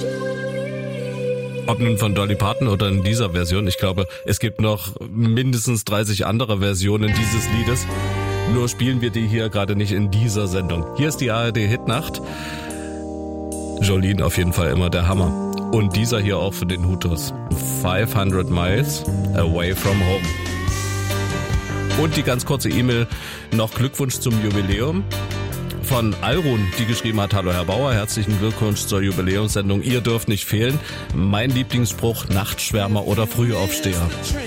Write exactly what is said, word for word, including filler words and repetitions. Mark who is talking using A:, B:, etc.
A: Ob nun von Dolly Parton oder in dieser Version, ich glaube, es gibt noch mindestens dreißig andere Versionen dieses Liedes. Nur spielen wir die hier gerade nicht in dieser Sendung. Hier ist die A R D-Hitnacht. Jolene auf jeden Fall immer der Hammer. Und dieser hier auch für den Hutus. fünfhundert Miles Away from Home. Und die ganz kurze E-Mail, noch Glückwunsch zum Jubiläum von Alrun, die geschrieben hat: Hallo Herr Bauer, herzlichen Glückwunsch zur Jubiläumssendung. Ihr dürft nicht fehlen. Mein Lieblingsspruch: Nachtschwärmer oder Frühaufsteher.